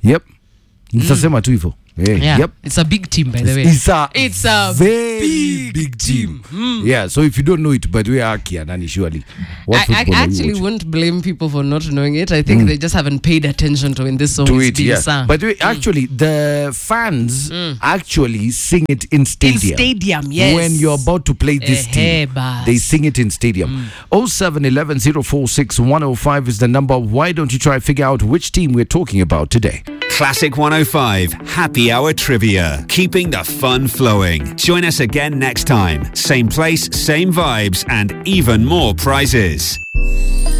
Yep. Nitasema tu hivyo. Yeah. Yep. It's a big team, by the way. It's a very big team. Yeah, so if you don't know it, but we are here, Nani, surely. I actually won't blame people for not knowing it. I think they just haven't paid attention to when this song is being sung. But actually, the fans actually sing it in stadium. In stadium, yes. When you're about to play this team, they sing it in stadium. 0711 046 105 is the number. Why don't you try to figure out which team we're talking about today? Classic 105 Happy Hour Trivia, keeping the fun flowing. Join us again next time. Same place, same vibes, and even more prizes.